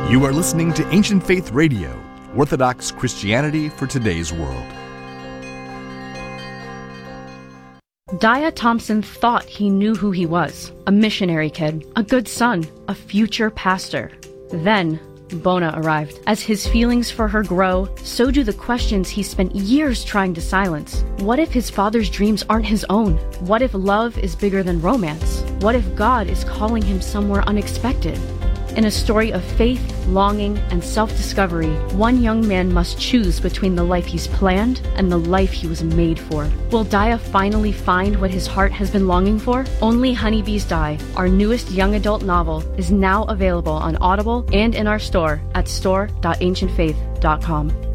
You are listening to Ancient Faith Radio, Orthodox Christianity for today's world. Dia Thompson thought he knew who he was. A missionary kid, a good son, a future pastor. Then, Bona arrived. As his feelings for her grow, so do the questions he spent years trying to silence. What if his father's dreams aren't his own? What if love is bigger than romance? What if God is calling him somewhere unexpected? In a story of faith, longing, and self-discovery, one young man must choose between the life he's planned and the life he was made for. Will Dia finally find what his heart has been longing for? Only Honeybees Die, our newest young adult novel, is now available on Audible and in our store at store.ancientfaith.com.